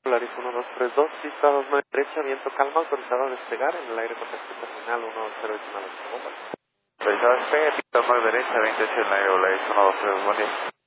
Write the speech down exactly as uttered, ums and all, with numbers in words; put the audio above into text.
Polaris uno dos tres dos, pista dos nueve derecha, viento calma, autorizado a despegar en el aire contacto terminal uno dos cero decimal. Autorizado a despegar, pista dos nueve derecha, veintiocho en el aire, Polaris uno dos tres dos, buen día.